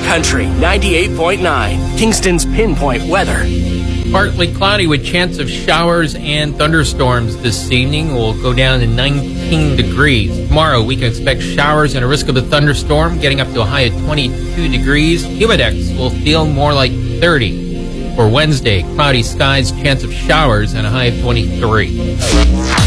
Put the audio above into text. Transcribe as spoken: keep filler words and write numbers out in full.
Country ninety-eight point nine, Kingston's Pinpoint Weather. Partly cloudy with chance of showers and thunderstorms this evening. Will go down to nineteen degrees. Tomorrow we can expect showers and a risk of a thunderstorm, getting up to a high of twenty-two degrees. Humidex will feel more like thirty. For Wednesday, cloudy skies, chance of showers, and a high of twenty-three.